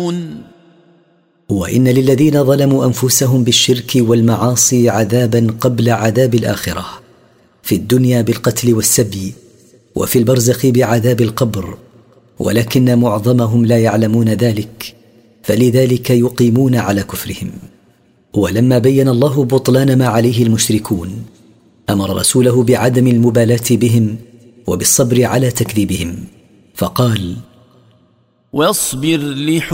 وإن للذين ظلموا أنفسهم بالشرك والمعاصي عذابا قبل عذاب الآخرة، في الدنيا بالقتل والسبي، وفي البرزخ بعذاب القبر، ولكن معظمهم لا يعلمون ذلك، فلذلك يقيمون على كفرهم. ولما بين الله بطلان ما عليه المشركون، أمر رسوله بعدم المبالاة بهم وبالصبر على تكذيبهم، فقال: واصبر